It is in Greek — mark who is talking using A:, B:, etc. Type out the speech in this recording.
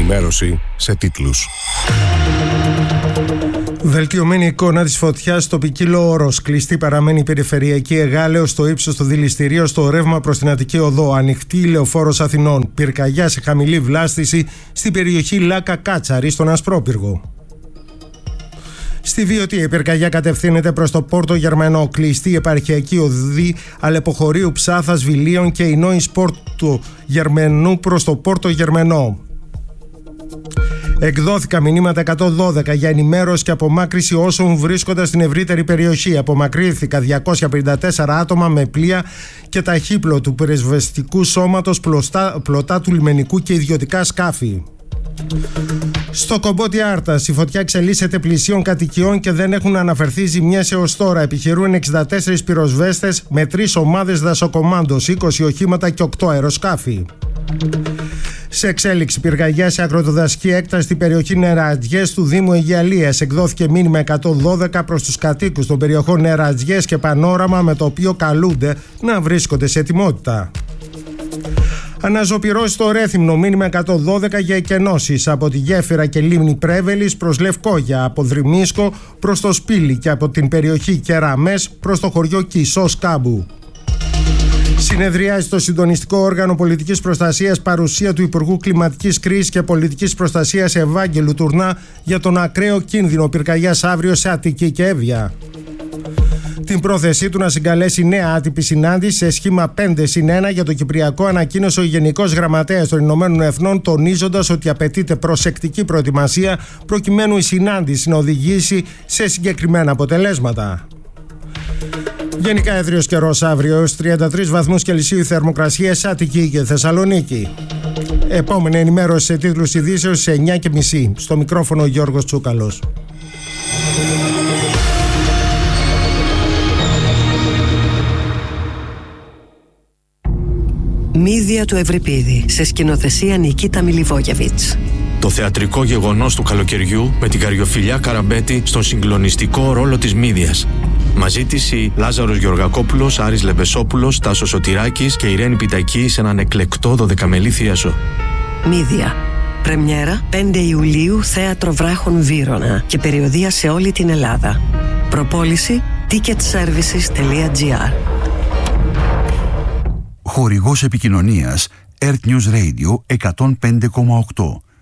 A: ενημέρωση σε τίτλους.
B: Βελτιωμένη εικόνα της φωτιάς στο ποικίλο όρος. Κλειστή παραμένει η περιφερειακή Εγάλεως στο ύψος του δηληστηρίου στο ρεύμα προς την Αττική Οδό. Ανοιχτή η Λεωφόρος Αθηνών. Πυρκαγιά σε χαμηλή βλάστηση στην περιοχή Λάκα Κάτσαρη στον Ασπρόπυργο. Στη Βιωτή η πυρκαγιά κατευθύνεται προς το Πόρτο Γερμανό. Κλειστή η επαρχιακή οδή Αλεποχωρίου Ψάθας Βιλίων και η Νόης Πόρτο Γερμανού προς το Πόρτο Γερμανό. Εκδόθηκαν μηνύματα 112 για ενημέρωση και απομάκρυση όσων βρίσκονται στην ευρύτερη περιοχή. Απομακρύνθηκαν 254 άτομα με πλοία και ταχύπλο του πυροσβεστικού σώματος, πλωτά του λιμενικού και ιδιωτικά σκάφη. Στο Κομπότη Άρτας η φωτιά εξελίσσεται πλησίων κατοικιών και δεν έχουν αναφερθεί ζημιές έως τώρα. Επιχειρούν 64 πυροσβέστες με 3 ομάδες δασοκομάντος, 20 οχήματα και 8 αεροσκάφη. Σε εξέλιξη πυρκαγιά σε αγροτοδασική έκταση στην περιοχή Νερατζιές του Δήμου Αιγιαλίας. Εκδόθηκε μήνυμα 112 προς τους κατοίκους των περιοχών Νερατζιές και Πανόραμα, με το οποίο καλούνται να βρίσκονται σε ετοιμότητα. Αναζωπυρώσει στο Ρέθυμνο, μήνυμα 112 για εκενώσεις από τη Γέφυρα και Λίμνη Πρέβελης προς Λευκόγια, από Δρυμίσκο προς το Σπήλι και από την περιοχή Κεραμές προς το χωριό Κισός Κάμπου. Συνεδριάζει το συντονιστικό όργανο πολιτικής προστασίας παρουσία του Υπουργού Κλιματικής Κρίσης και Πολιτικής Προστασίας Ευάγγελου Τουρνά για τον ακραίο κίνδυνο πυρκαγιάς αύριο σε Αττική και Εύβοια. Την πρόθεσή του να συγκαλέσει νέα άτυπη συνάντηση σε σχήμα 5+1 για το Κυπριακό ανακοίνωσε ο Γενικός Γραμματέας των Ηνωμένων Εθνών, τονίζοντας ότι απαιτείται προσεκτική προετοιμασία προκειμένου η συνάντηση να οδηγήσει σε συγκεκριμένα αποτελέσματα. Γενικά έθριος καιρός αύριο, έως 33 βαθμούς Κελσίου η θερμοκρασία σε Αττική και Θεσσαλονίκη. Επόμενη ενημέρωση σε τίτλους ειδήσεως σε 9:30. Στο μικρόφωνο ο Γιώργος Τσούκαλος.
C: Μύδια του Ευρυπίδη, σε σκηνοθεσία Νικίτα Μιλιβόγεβιτς.
D: Το θεατρικό γεγονός του καλοκαιριού με την Καριοφιλιά Καραμπέτη στον συγκλονιστικό ρόλο της Μύδιας. Μαζί της οι Λάζαρος Γεωργακόπουλος, Άρης Λεμπεσόπουλος, Τάσος Σωτηράκης και Ιρένη Πιτακή σε έναν εκλεκτό 12μελή θίασο.
C: Μύδια. Πρεμιέρα 5 Ιουλίου, Θέατρο Βράχων Βύρωνα και περιοδεία σε όλη την Ελλάδα. Προπόληση ticketservices.gr.
E: Χορηγός επικοινωνίας Earth News Radio 105,8.